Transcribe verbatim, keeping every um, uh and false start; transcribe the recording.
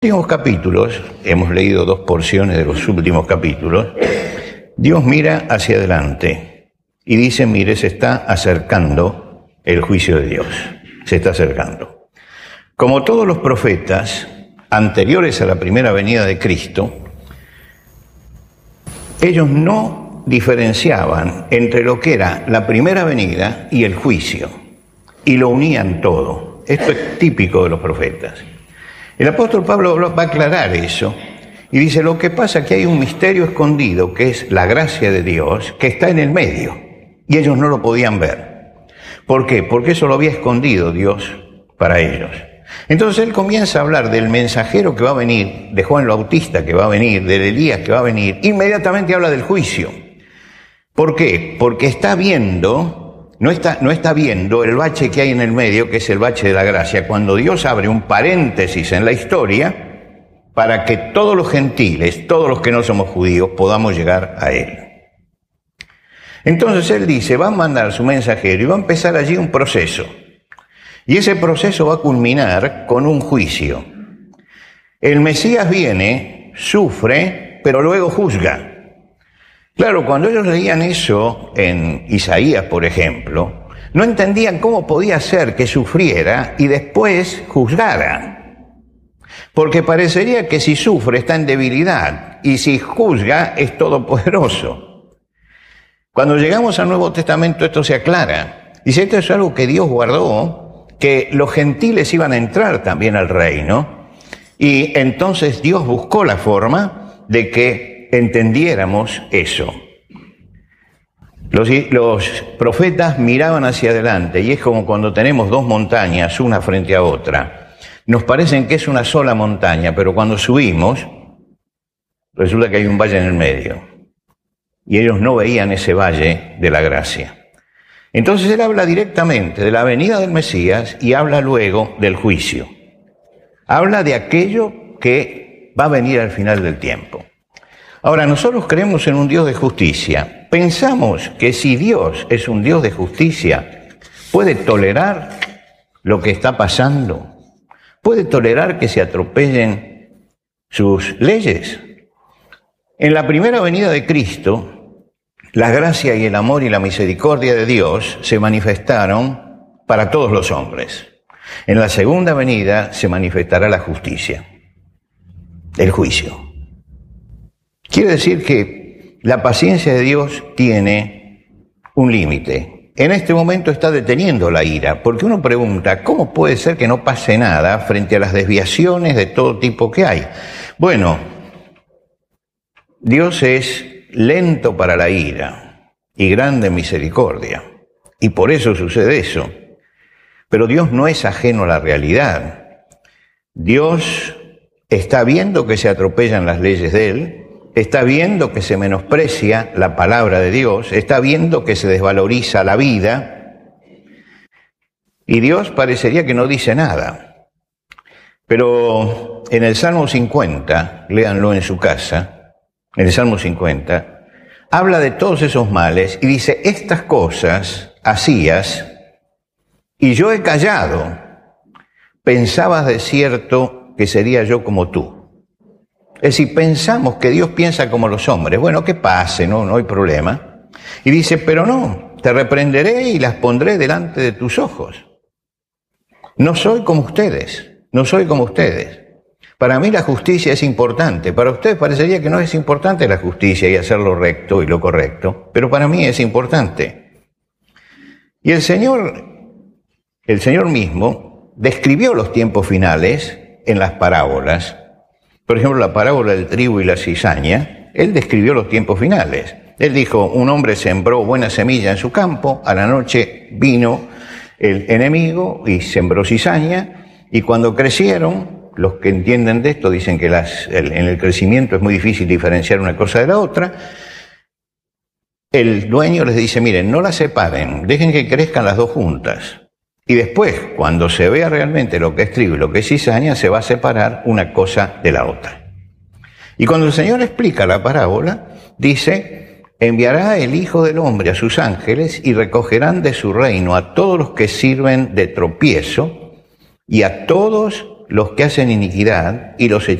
últimos capítulos, hemos leído dos porciones de los últimos capítulos, Dios mira hacia adelante y dice, mire, se está acercando el juicio de Dios, se está acercando. Como todos los profetas anteriores a la primera venida de Cristo, ellos no diferenciaban entre lo que era la primera venida y el juicio, y lo unían todo. Esto es típico de los profetas. El apóstol Pablo va a aclarar eso y dice, lo que pasa es que hay un misterio escondido, que es la gracia de Dios, que está en el medio, y ellos no lo podían ver. ¿Por qué? Porque eso lo había escondido Dios para ellos. Entonces él comienza a hablar del mensajero que va a venir, de Juan el Bautista que va a venir, de Elías que va a venir, inmediatamente habla del juicio. ¿Por qué? Porque está viendo, no está, no está viendo el bache que hay en el medio, que es el bache de la gracia, cuando Dios abre un paréntesis en la historia para que todos los gentiles, todos los que no somos judíos, podamos llegar a Él. Entonces él dice, va a mandar su mensajero y va a empezar allí un proceso. Y ese proceso va a culminar con un juicio. El Mesías viene, sufre, pero luego juzga. Claro, cuando ellos leían eso en Isaías, por ejemplo, no entendían cómo podía ser que sufriera y después juzgara. Porque parecería que si sufre está en debilidad y si juzga es todopoderoso. Cuando llegamos al Nuevo Testamento esto se aclara. Dice, esto es algo que Dios guardó, que los gentiles iban a entrar también al reino, y entonces Dios buscó la forma de que entendiéramos eso. Los, los profetas miraban hacia adelante, y es como cuando tenemos dos montañas, una frente a otra. Nos parecen que es una sola montaña, pero cuando subimos, resulta que hay un valle en el medio, y ellos no veían ese valle de la gracia. Entonces él habla directamente de la venida del Mesías y habla luego del juicio. Habla de aquello que va a venir al final del tiempo. Ahora, nosotros creemos en un Dios de justicia. Pensamos que si Dios es un Dios de justicia, ¿puede tolerar lo que está pasando? ¿Puede tolerar que se atropellen sus leyes? En la primera venida de Cristo, la gracia y el amor y la misericordia de Dios se manifestaron para todos los hombres. En la segunda venida se manifestará la justicia, el juicio. Quiere decir que la paciencia de Dios tiene un límite. En este momento está deteniendo la ira, porque uno pregunta, ¿cómo puede ser que no pase nada frente a las desviaciones de todo tipo que hay? Bueno, Dios es lento para la ira y grande en misericordia, y por eso sucede eso. Pero Dios no es ajeno a la realidad. Dios está viendo que se atropellan las leyes de Él, está viendo que se menosprecia la palabra de Dios, está viendo que se desvaloriza la vida, y Dios parecería que no dice nada. Pero en el Salmo cincuenta, léanlo en su casa, en el Salmo cincuenta, habla de todos esos males y dice, estas cosas hacías y yo he callado. Pensabas de cierto que sería yo como tú. Es decir, pensamos que Dios piensa como los hombres. Bueno, que pase, no, no hay problema. Y dice, pero no, te reprenderé y las pondré delante de tus ojos. No soy como ustedes, no soy como ustedes. Para mí la justicia es importante. Para ustedes parecería que no es importante la justicia y hacer lo recto y lo correcto, pero para mí es importante. Y el Señor, el Señor mismo describió los tiempos finales en las parábolas. Por ejemplo, la parábola del trigo y la cizaña, Él describió los tiempos finales. Él dijo, un hombre sembró buena semilla en su campo, a la noche vino el enemigo y sembró cizaña, y cuando crecieron, los que entienden de esto dicen que las, el, en el crecimiento es muy difícil diferenciar una cosa de la otra. El dueño les dice, miren, no las separen, dejen que crezcan las dos juntas. Y después, cuando se vea realmente lo que es trigo y lo que es cizaña, se va a separar una cosa de la otra. Y cuando el Señor explica la parábola, dice, enviará el Hijo del Hombre a sus ángeles y recogerán de su reino a todos los que sirven de tropiezo y a todos los que hacen iniquidad y los